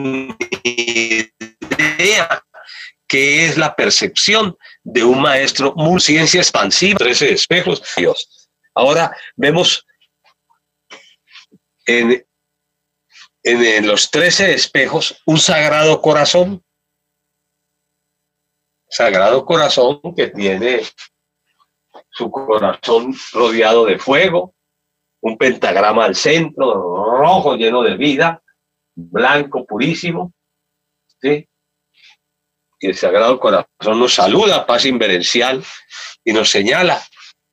idea que es la percepción de un maestro ciencia expansiva, 13 espejos. Dios. Ahora vemos en los 13 espejos un sagrado corazón que tiene su corazón rodeado de fuego, un pentagrama al centro, rojo, lleno de vida, blanco, purísimo, ¿sí? Y el Sagrado Corazón nos saluda, paz inverencial, y nos señala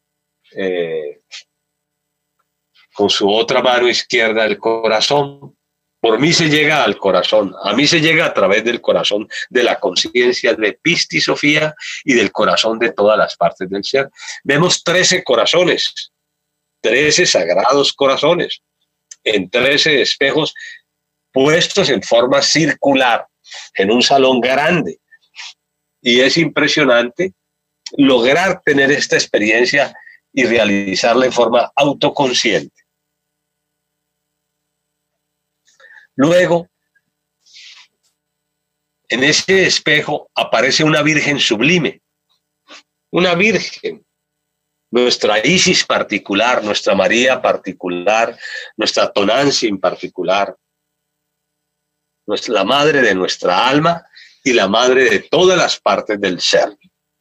con su otra mano izquierda el corazón. Por mí se llega al corazón, a mí se llega a través del corazón de la conciencia de Pistis Sofía y del corazón de todas las partes del ser. Vemos 13 corazones, 13 sagrados corazones, en 13 espejos puestos en forma circular, en un salón grande. Y es impresionante lograr tener esta experiencia y realizarla en forma autoconsciente. Luego, en ese espejo aparece una virgen sublime, una virgen, nuestra Isis particular, nuestra María particular, nuestra Tonantzin particular, la madre de nuestra alma y la madre de todas las partes del ser.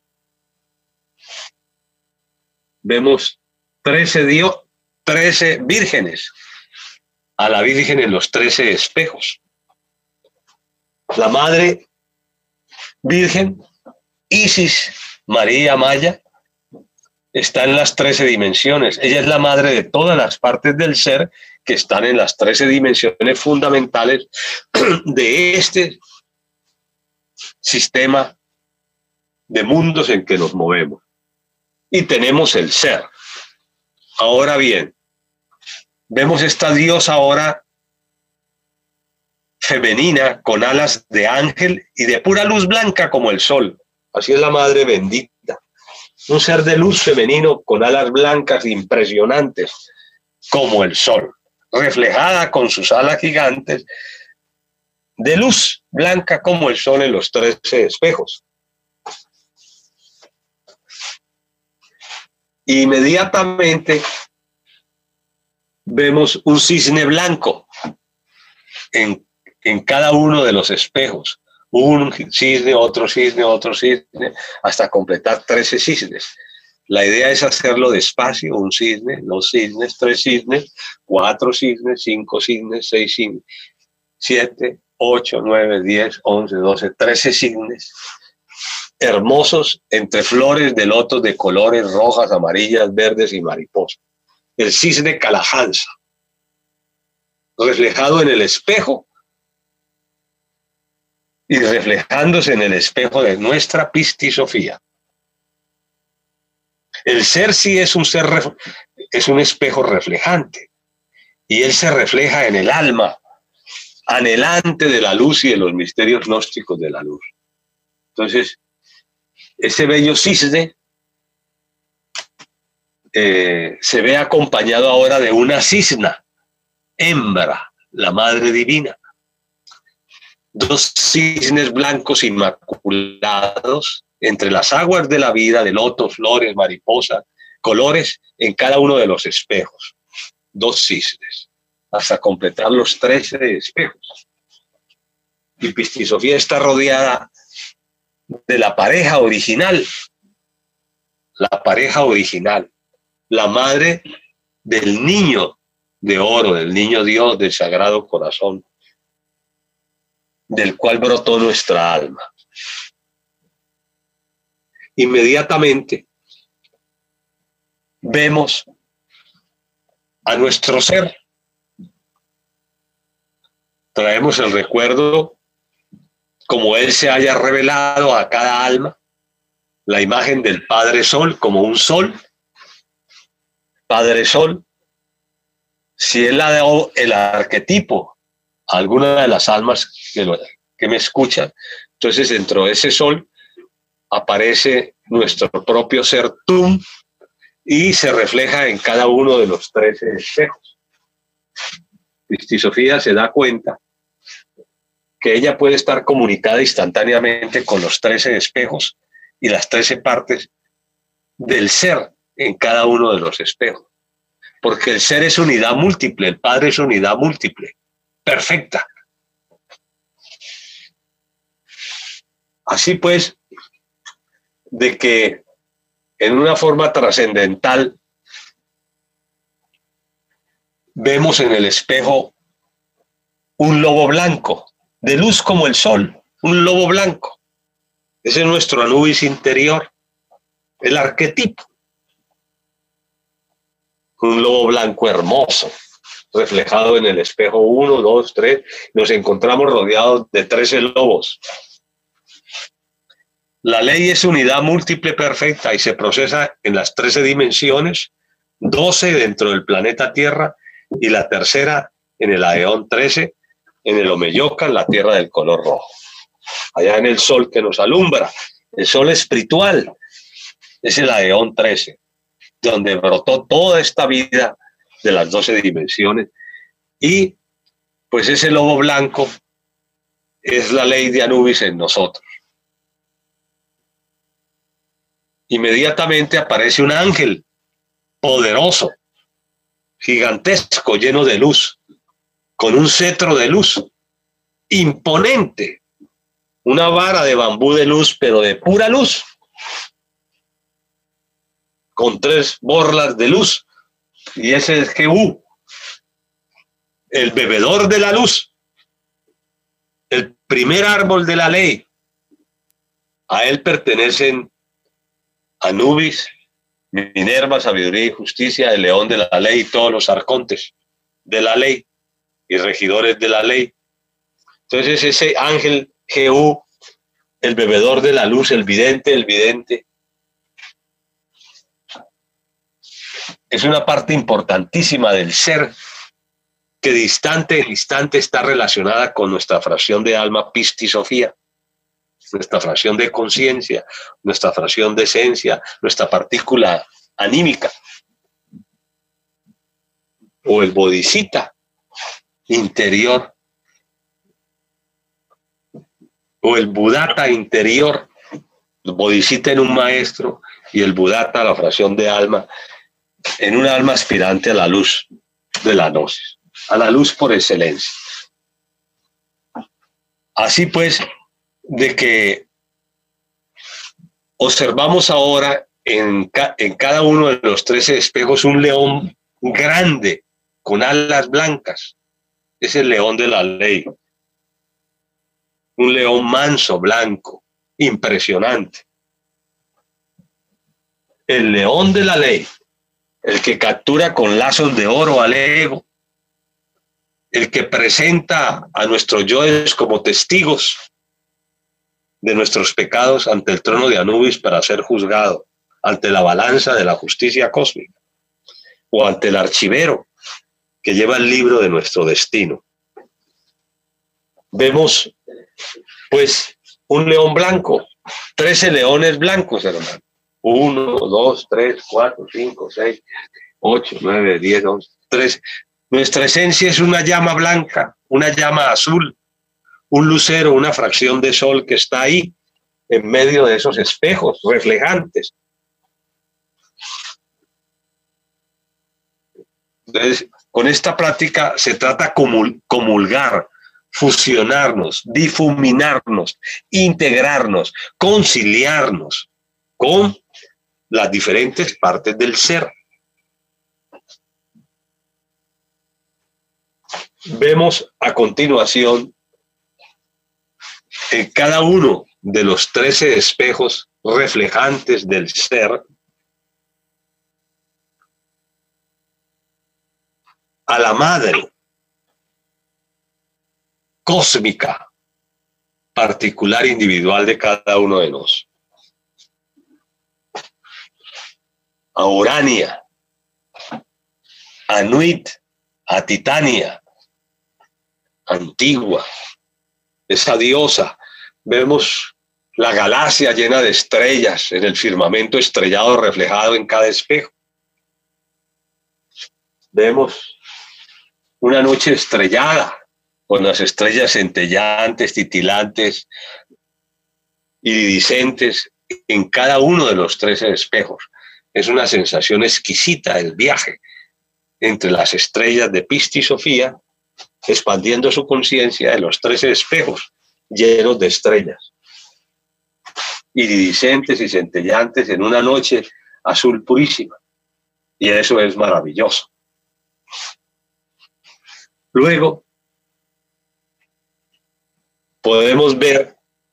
Vemos 13 vírgenes, a la Virgen en los 13 espejos. La Madre Virgen, Isis María Maya, está en las 13 dimensiones. Ella es la madre de todas las partes del ser que están en las 13 dimensiones fundamentales de este sistema de mundos en que nos movemos. Y tenemos el ser. Ahora bien, vemos esta diosa ahora femenina con alas de ángel y de pura luz blanca como el sol. Así es la Madre bendita. Un ser de luz femenino con alas blancas impresionantes como el sol, reflejada con sus alas gigantes de luz blanca como el sol en los 13 espejos. Inmediatamente vemos un cisne blanco en cada uno de los espejos. Un cisne, otro cisne, hasta completar 13 cisnes. La idea es hacerlo despacio, un cisne, 2 cisnes, 3 cisnes, 4 cisnes, 5 cisnes, 6 cisnes, 7, 8, 9, 10, 11, 12, 13 cisnes, hermosos entre flores de lotos de colores rojas, amarillas, verdes y mariposas. El cisne Kalahansa, reflejado en el espejo y reflejándose en el espejo de nuestra Pistis Sofía. El ser sí es un ser, es un espejo reflejante, y él se refleja en el alma, anhelante de la luz y de los misterios gnósticos de la luz. Entonces, ese bello cisne se ve acompañado ahora de una cisna, hembra, la Madre Divina. 2 cisnes blancos inmaculados entre las aguas de la vida, de lotos, flores, mariposas, colores en cada uno de los espejos. 2 cisnes, hasta completar los 13 espejos. Y Pistis Sofía está rodeada de la pareja original, la madre del niño de oro, del niño Dios, del Sagrado Corazón, del cual brotó nuestra alma. Inmediatamente vemos a nuestro ser. Traemos el recuerdo, como él se haya revelado a cada alma, la imagen del Padre Sol como un sol. Padre Sol, si él ha dado el arquetipo a alguna de las almas que me escuchan, entonces dentro de ese sol aparece nuestro propio ser Tum y se refleja en cada uno de los 13 espejos. Pistis Sofía se da cuenta que ella puede estar comunicada instantáneamente con los 13 espejos y las 13 partes del ser en cada uno de los espejos. Porque el ser es unidad múltiple, el Padre es unidad múltiple, perfecta. Así pues, de que en una forma trascendental vemos en el espejo un lobo blanco, de luz como el sol, un lobo blanco. Ese es nuestro Anubis interior, el arquetipo. Un lobo blanco hermoso, reflejado en el espejo 1, 2, 3. Nos encontramos rodeados de 13 lobos. La ley es unidad múltiple perfecta y se procesa en las 13 dimensiones, 12 dentro del planeta Tierra y la tercera en el Aeón 13, en el Omeyocan, la Tierra del color rojo. Allá en el sol que nos alumbra, el sol espiritual, es el Aeón 13, donde brotó toda esta vida de las 12 dimensiones. Y pues ese lobo blanco es la ley de Anubis en nosotros. Inmediatamente aparece un ángel poderoso, gigantesco, lleno de luz, con un cetro de luz, imponente, una vara de bambú de luz, pero de pura luz, con 3 borlas de luz, y ese es Jehú, el bebedor de la luz, el primer árbol de la ley. A él pertenecen Anubis, Minerva, sabiduría y justicia, el león de la ley y todos los arcontes de la ley y regidores de la ley. Entonces ese ángel Jehú, el bebedor de la luz, el vidente, es una parte importantísima del ser que de instante en instante está relacionada con nuestra fracción de alma Pistisofía, nuestra fracción de conciencia, nuestra fracción de esencia, nuestra partícula anímica, o el bodhisattva interior, o el budatta interior, el bodhisattva en un maestro y el budatta, la fracción de alma, en un alma aspirante a la luz de la gnosis, a la luz por excelencia. Así pues, de que observamos ahora en cada uno de los 13 espejos un león grande con alas blancas. Es el león de la ley. Un león manso, blanco, impresionante. El león de la ley, el que captura con lazos de oro al ego, el que presenta a nuestros yoes como testigos de nuestros pecados ante el trono de Anubis para ser juzgado, ante la balanza de la justicia cósmica, o ante el archivero que lleva el libro de nuestro destino. Vemos, pues, un león blanco, 13 leones blancos, hermano. 1, 2, 3, 4, 5, 6, 8, 9, 10, 11, 13. Nuestra esencia es una llama blanca, una llama azul, un lucero, una fracción de sol que está ahí, en medio de esos espejos reflejantes. Entonces, con esta práctica se trata comulgar, fusionarnos, difuminarnos, integrarnos, conciliarnos con las diferentes partes del ser. Vemos a continuación en cada uno de los 13 espejos reflejantes del ser a la madre cósmica, particular, individual de cada uno de nosotros. A Urania, a Nuit, a Titania, Antigua, esa diosa. Vemos la galaxia llena de estrellas en el firmamento estrellado reflejado en cada espejo. Vemos una noche estrellada con las estrellas centellantes, titilantes, iridiscentes en cada uno de los 13 espejos. Es una sensación exquisita el viaje entre las estrellas de Pista y Sofía, expandiendo su conciencia de los 13 espejos llenos de estrellas, iridiscentes y centellantes en una noche azul purísima. Y eso es maravilloso. Luego, podemos ver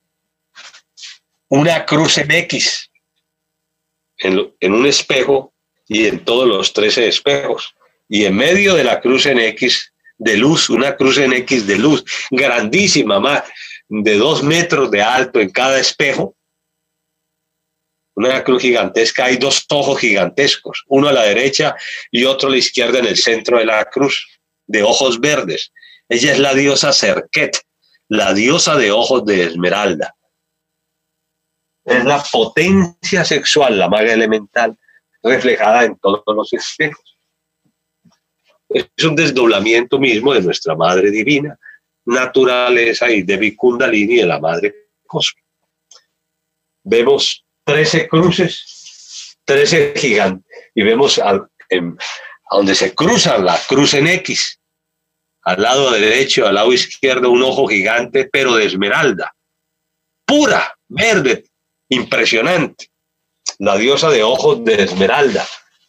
una cruz en X en un espejo y en todos los 13 espejos. Y en medio de la cruz en X de luz, una cruz en X de luz grandísima, más de 2 metros de alto en cada espejo. Una cruz gigantesca, hay 2 ojos gigantescos, uno a la derecha y otro a la izquierda en el centro de la cruz, de ojos verdes. Ella es la diosa Serket, la diosa de ojos de esmeralda. Es la potencia sexual, la maga elemental, reflejada en todos los espejos. Es un desdoblamiento mismo de nuestra Madre Divina, naturaleza y de Kundalini, de la Madre Cósmica. Vemos 13 cruces, 13 gigantes, y vemos a donde se cruzan la cruz en X, al lado derecho, al lado izquierdo, un ojo gigante, pero de esmeralda, pura, verde, impresionante, la diosa de ojos de esmeralda.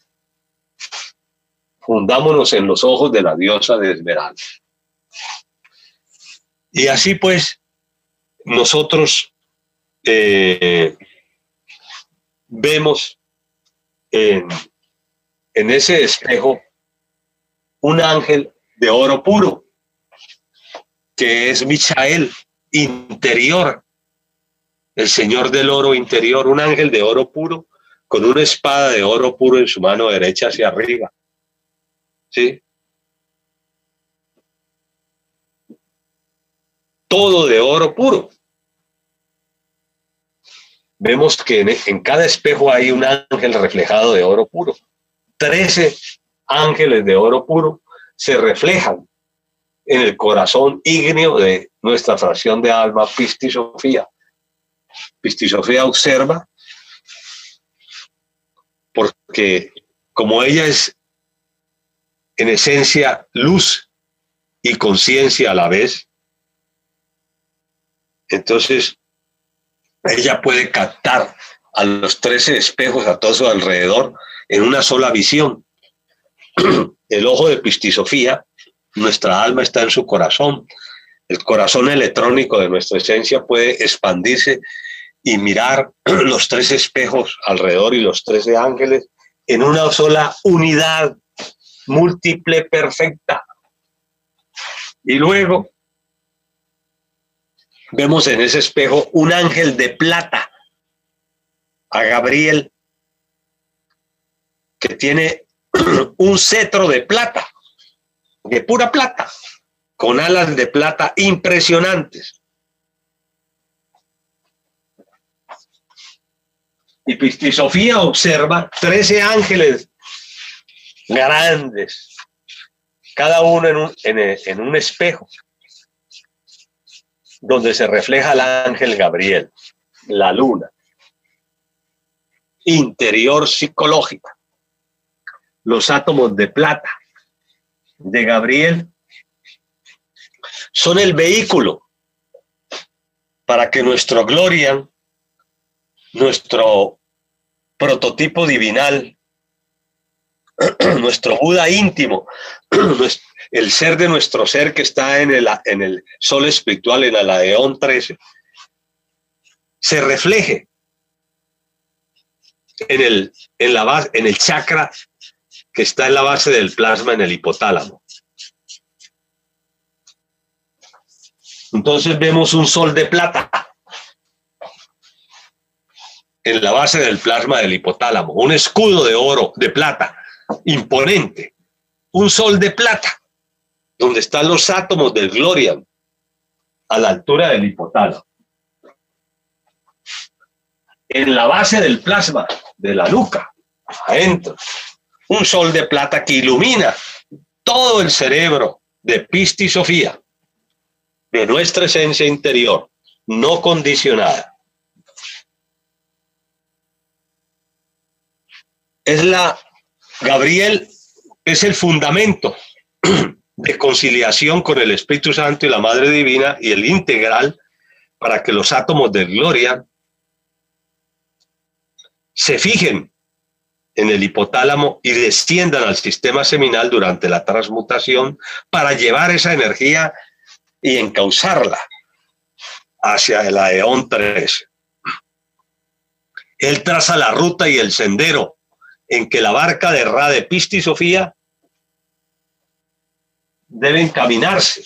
Fundámonos en los ojos de la diosa de esmeralda. Y así pues, nosotros vemos en ese espejo un ángel de oro puro, que es Michael, interior, el señor del oro interior, un ángel de oro puro, con una espada de oro puro en su mano derecha hacia arriba. ¿Sí? Todo de oro puro. Vemos que en cada espejo hay un ángel reflejado de oro puro. 13 ángeles de oro puro se reflejan en el corazón ígneo de nuestra fracción de alma, Pista y Sofía. Pista y Sofía observa, porque como ella es en esencia luz y conciencia a la vez, entonces ella puede captar a los 13 espejos a todo su alrededor en una sola visión. El ojo de Pista y Sofía, nuestra alma está en su corazón. El corazón electrónico de nuestra esencia puede expandirse y mirar los 13 espejos alrededor y los 13 ángeles en una sola unidad múltiple perfecta. Y luego vemos en ese espejo un ángel de plata, a Gabriel, que tiene un cetro de plata, de pura plata, con alas de plata impresionantes. Y Pista y Sofía observa 13 ángeles grandes, cada uno en un espejo, donde se refleja el ángel Gabriel, la luna, interior psicológica. Los átomos de plata de Gabriel son el vehículo para que nuestro Glorian, nuestro prototipo divinal, nuestro Buda íntimo, el ser de nuestro ser que está en el sol espiritual, en el Aeón 13, se refleje en el chakra que está en la base del plasma, en el hipotálamo. Entonces vemos un sol de plata en la base del plasma del hipotálamo, un escudo de oro, de plata, imponente, un sol de plata, donde están los átomos del Glorian, a la altura del hipotálamo. En la base del plasma, de la nuca, adentro, un sol de plata que ilumina todo el cerebro de Pista y Sofía, de nuestra esencia interior, no condicionada. Gabriel es el fundamento de conciliación con el Espíritu Santo y la Madre Divina y el integral para que los átomos de gloria se fijen en el hipotálamo y desciendan al sistema seminal durante la transmutación para llevar esa energía y encauzarla hacia el Aeón 3. Él traza la ruta y el sendero en que la barca de Ra de Pista y Sofía debe encaminarse